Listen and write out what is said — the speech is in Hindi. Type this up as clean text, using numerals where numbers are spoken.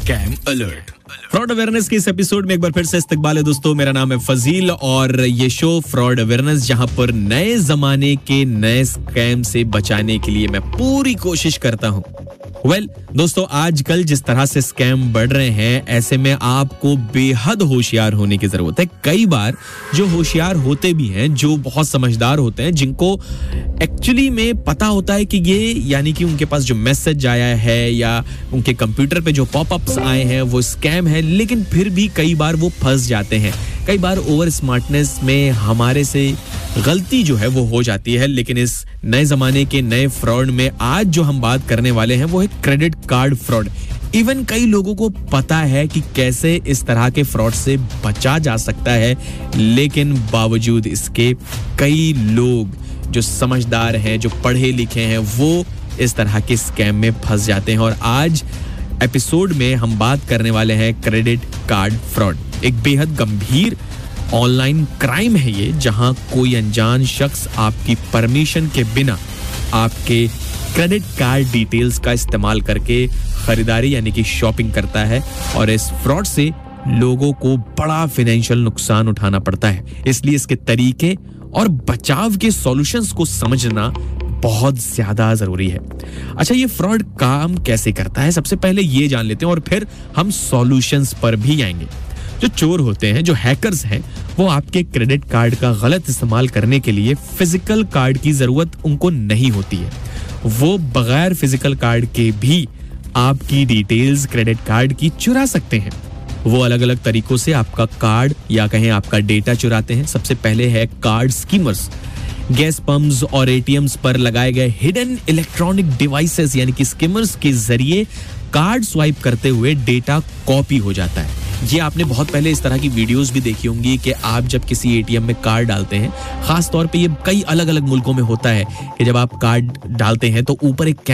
Scam alert. फ्रॉड अवेयरनेस के इस एपिसोड में एक बार फिर से इस्तकबाल है दोस्तों। मेरा नाम है फजील और ये शो फ्रॉड अवेयरनेस, जहां पर नए जमाने के नए स्कैम से बचाने के लिए मैं पूरी कोशिश करता हूं। दोस्तों, आजकल जिस तरह से स्कैम बढ़ रहे हैं, ऐसे में आपको बेहद होशियार होने की जरूरत है। कई बार जो होशियार होते भी हैं, जो बहुत समझदार होते हैं, जिनको एक्चुअली में पता होता है कि ये यानी कि उनके पास जो मैसेज आया है या उनके कंप्यूटर पे जो पॉपअप्स आए हैं वो स्कैम है, लेकिन फिर भी कई बार वो फंस जाते हैं। कई बार ओवर स्मार्टनेस में हमारे से गलती जो है वो हो जाती है। लेकिन इस नए जमाने के नए फ्रॉड में आज जो हम बात करने वाले हैं वो है क्रेडिट कार्ड फ्रॉड। इवन कई लोगों को पता है कि कैसे इस तरह के फ्रॉड से बचा जा सकता है, लेकिन बावजूद इसके कई लोग जो समझदार हैं, जो पढ़े लिखे हैं, वो इस तरह के स्कैम में फंस जाते हैं। और आज एपिसोड में हम बात करने वाले हैं क्रेडिट कार्ड फ्रॉड। एक बेहद गंभीर ऑनलाइन क्राइम है ये, जहां कोई अनजान शख्स आपकी परमिशन के बिना आपके क्रेडिट कार्ड डिटेल्स का इस्तेमाल करके खरीदारी यानी कि शॉपिंग करता है, और इस फ्रॉड से लोगों को बड़ा फाइनेंशियल नुकसान उठाना पड़ता है। इसलिए इसके तरीके और बचाव के सॉल्यूशंस को समझना बहुत ज्यादा जरूरी है। अच्छा, ये फ्रॉड काम कैसे करता है, सबसे पहले ये जान लेते हैं और फिर हम सॉल्यूशंस पर भी आएंगे। जो चोर होते हैं, जो हैकर्स हैं, वो आपके क्रेडिट कार्ड का गलत इस्तेमाल करने के लिए फिजिकल कार्ड की जरूरत उनको नहीं होती है। वो बगैर फिजिकल कार्ड के भी आपकी डिटेल्स क्रेडिट कार्ड की चुरा सकते हैं। वो अलग अलग तरीकों से आपका कार्ड या कहें आपका डेटा चुराते हैं। सबसे पहले है कार्ड स्कीमर्स। गैस पंप्स और एटीएम्स पर लगाए गए हिडन इलेक्ट्रॉनिक डिवाइसेस यानी कि स्किमर्स के जरिए कार्ड स्वाइप करते हुए डेटा कॉपी हो जाता है। ये आपने बहुत पहले इस तरह की वीडियोस भी देखी होंगी कि आप जब किसी एटीएम में कार्ड डालते हैं, खास तौर पे ये कई अलग अलग मुल्कों में होता है कि जब आप कार्ड डालते हैं तो ऊपर एक